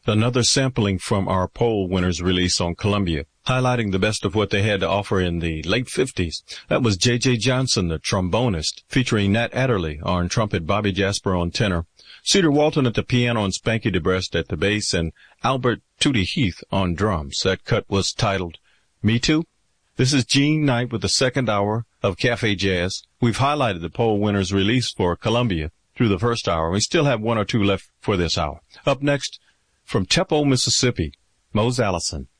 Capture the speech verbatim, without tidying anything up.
Another sampling from our poll winners release on Columbia, highlighting the best of what they had to offer in the late fifties. That was J J Johnson, the trombonist, featuring Nat Adderley on trumpet, Bobby Jasper on tenor, Cedar Walton at the piano and Spanky DeBrest at the bass, and Albert Tootie Heath on drums. That cut was titled Me Too. This is Gene Knight with the second hour of Cafe Jazz. We've highlighted the poll winners release for Columbia through the first hour. We still have one or two left for this hour. Up next, from Tupelo, Mississippi, Mose Allison.